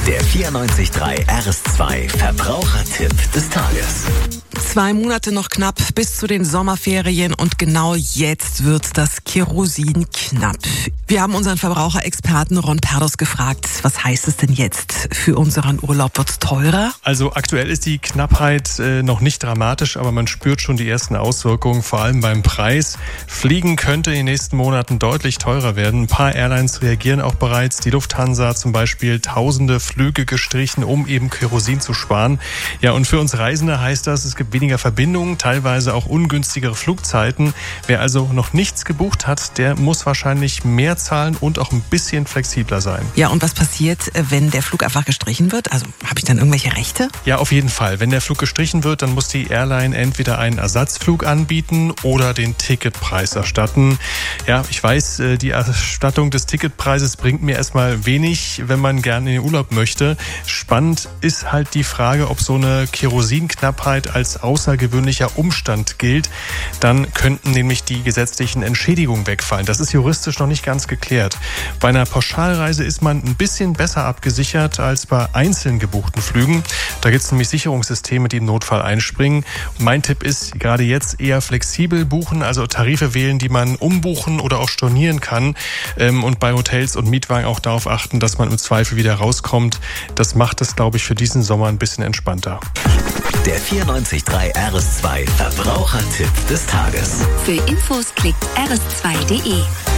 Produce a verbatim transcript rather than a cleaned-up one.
Der vierundneunzig Komma drei R S zwei Verbrauchertipp des Tages. Zwei Monate noch knapp bis zu den Sommerferien und genau jetzt wird das Kerosin knapp. Wir haben unseren Verbraucherexperten Ron Perdos gefragt, was heißt es denn jetzt für unseren Urlaub? Wird's teurer? Also aktuell ist die Knappheit äh, noch nicht dramatisch, aber man spürt schon die ersten Auswirkungen, vor allem beim Preis. Fliegen könnte in den nächsten Monaten deutlich teurer werden. Ein paar Airlines reagieren auch bereits. Die Lufthansa zum Beispiel tausende Flüge gestrichen, um eben Kerosin zu sparen. Ja, und für uns Reisende heißt das, es gibt weniger Verbindungen, teilweise auch ungünstigere Flugzeiten. Wer also noch nichts gebucht hat, der muss wahrscheinlich mehr zahlen und auch ein bisschen flexibler sein. Ja, und was passiert, wenn der Flug einfach gestrichen wird? Also habe ich dann irgendwelche Rechte? Ja, auf jeden Fall. Wenn der Flug gestrichen wird, dann muss die Airline entweder einen Ersatzflug anbieten oder den Ticketpreis erstatten. Ja, ich weiß, die Erstattung des Ticketpreises bringt mir erstmal wenig, wenn man gerne in den Urlaub möchte. Spannend ist halt die Frage, ob so eine Kerosinknappheit als außergewöhnlicher Umstand gilt. Dann könnten nämlich die gesetzlichen Entschädigungen wegfallen. Das ist juristisch noch nicht ganz geklärt. Bei einer Pauschalreise ist man ein bisschen besser abgesichert als bei einzeln gebuchten Flügen. Da gibt es nämlich Sicherungssysteme, die im Notfall einspringen. Und mein Tipp ist, gerade jetzt eher flexibel buchen, also Tarife wählen, die man umbuchen oder auch stornieren kann. Und bei Hotels und Mietwagen auch darauf achten, dass man im Zweifel wieder rauskommt. Das macht es, glaube ich, für diesen Sommer ein bisschen entspannter. Der vierundneunzig Komma drei R S zwei Verbrauchertipp des Tages. Für Infos klickt r s zwei punkt d e.